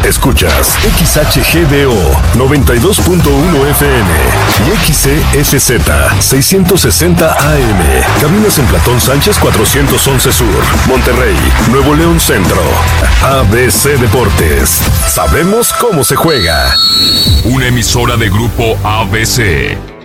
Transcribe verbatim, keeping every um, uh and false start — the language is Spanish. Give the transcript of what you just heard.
Escuchas X H G D O noventa y dos punto uno F M y X C F Z seiscientos sesenta A M. Caminas en Platón Sánchez cuatrocientos once Sur, Monterrey, Nuevo León Centro. A B C Deportes. Sabemos cómo se juega. Una emisora de Grupo A B C.